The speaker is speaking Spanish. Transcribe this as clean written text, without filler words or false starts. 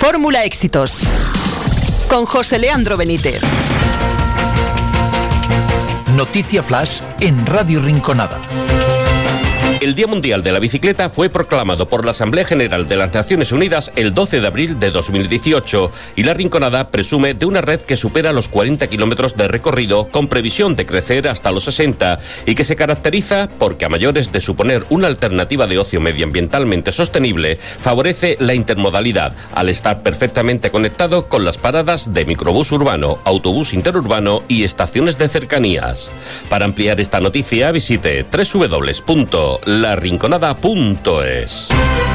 Fórmula Éxitos con José Leandro Benítez. Noticia Flash en Radio Rinconada. El Día Mundial de la Bicicleta fue proclamado por la Asamblea General de las Naciones Unidas el 12 de abril de 2018 y La Rinconada presume de una red que supera los 40 kilómetros de recorrido con previsión de crecer hasta los 60 y que se caracteriza porque a mayores de suponer una alternativa de ocio medioambientalmente sostenible, favorece la intermodalidad al estar perfectamente conectado con las paradas de microbús urbano, autobús interurbano y estaciones de cercanías. Para ampliar esta noticia visite www.larinconada.es.